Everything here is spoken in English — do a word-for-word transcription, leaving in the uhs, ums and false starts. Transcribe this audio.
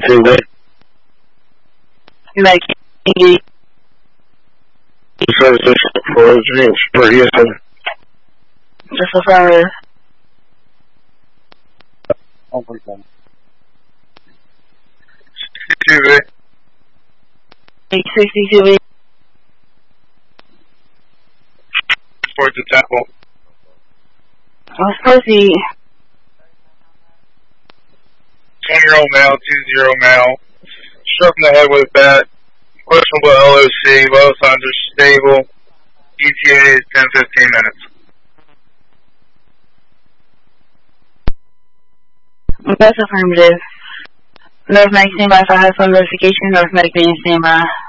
freeway. Medic engage. Services for James per Houston. Just affirmative. sixty-two eight sixty-two eight. Towards the temple. Let's proceed. twenty-year-old male, two-zero male. Struck in the head with a bat. Questionable L O C. Vital signs are stable. E T A is ten to fifteen minutes. That's affirmative. North Medic standby for high phone notification. North Medic being standby.